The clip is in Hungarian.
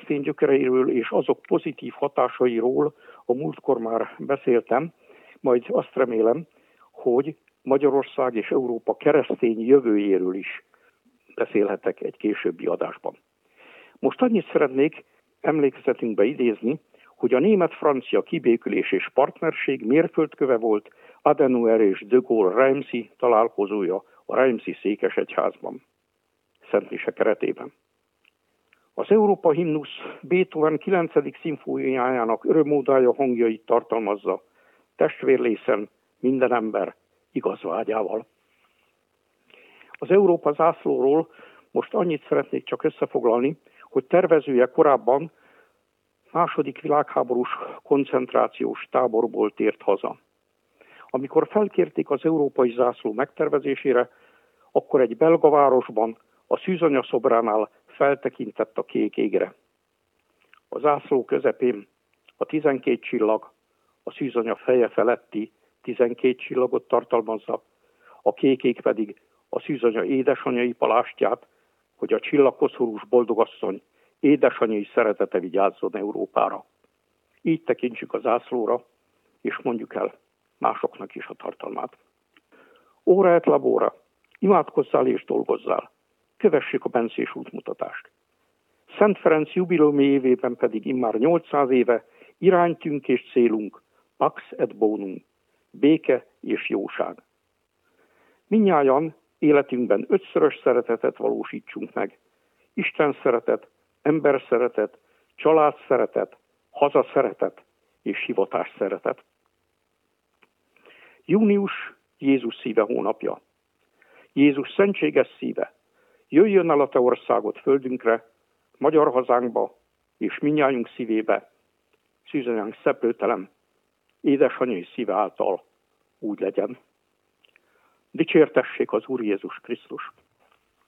keresztény gyökereiről és azok pozitív hatásairól a múltkor már beszéltem, majd azt remélem, hogy Magyarország és Európa keresztény jövőjéről is beszélhetek egy későbbi adásban. Most annyit szeretnék emlékezetünkbe idézni, hogy a német-francia kibékülés és partnerség mérföldköve volt Adenauer és de Gaulle-Reimsi találkozója a Reimsi székesegyházban, Szent Mise keretében. Az Európa himnusz Beethoven 9. szimfóniájának örömódája hangjait tartalmazza, testvérlészen minden ember igaz vágyával. Az Európa zászlóról most annyit szeretnék csak összefoglalni, hogy tervezője korábban II. Világháborús koncentrációs táborból tért haza. Amikor felkérték az európai zászló megtervezésére, akkor egy belga városban, a szűzanya szobránál feltekintett a kék égre. A zászló közepén a 12 csillag, a szűzanya feje feletti 12 csillagot tartalmazza, a kék ég pedig a szűzanya édesanyai palástját, hogy a csillagkoszorús boldogasszony édesanyai szeretete vigyázzon Európára. Így tekintsük a zászlóra, és mondjuk el másoknak is a tartalmát. Ora et labora, imádkozzál és dolgozzál, kövessük a bencés útmutatást. Szent Ferenc jubileumi évében pedig immár 800 éve iránytünk és célunk, pax et bonum, béke és jóság. Mindnyájan életünkben 5-szörös szeretetet valósítsunk meg. Isten szeretet, ember szeretet, család szeretet, haza szeretet és hivatás szeretet. Június Jézus szíve hónapja. Jézus szentséges szíve, jöjjön el a te országod földünkre, magyar hazánkba és mindnyájunk szívébe, szűzanyánk szeplőtelem, édesanyai szíve által úgy legyen. Dicsértessék az Úr Jézus Krisztus!